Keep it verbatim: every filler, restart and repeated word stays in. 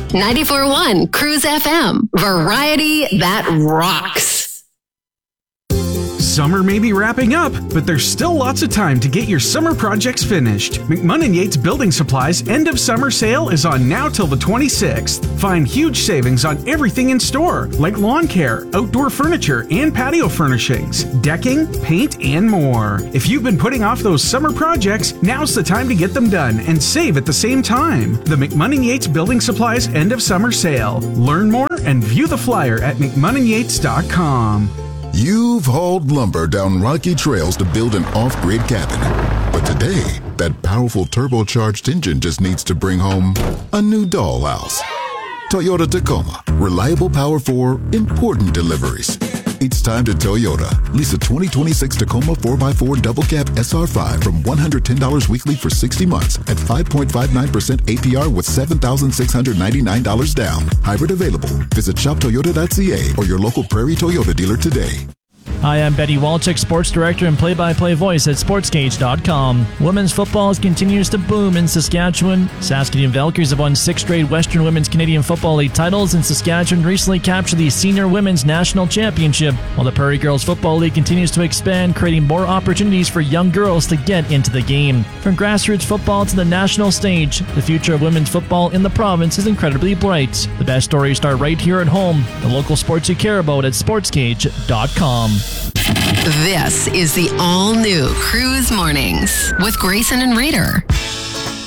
ninety-four point one Cruise F M. Variety that rocks. Summer may be wrapping up, but there's still lots of time to get your summer projects finished. McMahon and Yates Building Supplies end of summer sale is on now till the twenty-sixth. Find huge savings on everything in store, like lawn care, outdoor furniture, and patio furnishings, decking, paint, and more. If you've been putting off those summer projects, now's the time to get them done and save at the same time. The McMahon and Yates Building Supplies end of summer sale. Learn more and view the flyer at mcmahon and yates dot com. You've hauled lumber down rocky trails to build an off-grid cabin. But today, that powerful turbocharged engine just needs to bring home a new dollhouse. Toyota Tacoma. Reliable power for important deliveries. It's time to Toyota. Lease a twenty twenty-six Tacoma four by four Double Cab S R five from one hundred ten dollars weekly for sixty months at five point five nine percent A P R with seven thousand six hundred ninety-nine dollars down. Hybrid available. Visit shop toyota dot c a or your local Prairie Toyota dealer today. Hi, I'm Betty Walczyk, sports director and play-by-play voice at sports cage dot com. Women's football continues to boom in Saskatchewan. Saskatoon Valkyries have won six straight Western Women's Canadian Football League titles, and Saskatchewan recently captured the Senior Women's National Championship, while the Prairie Girls Football League continues to expand, creating more opportunities for young girls to get into the game. From grassroots football to the national stage, the future of women's football in the province is incredibly bright. The best stories start right here at home. The local sports you care about at sports cage dot com. This is the all-new Cruise Mornings with Grayson and Reader.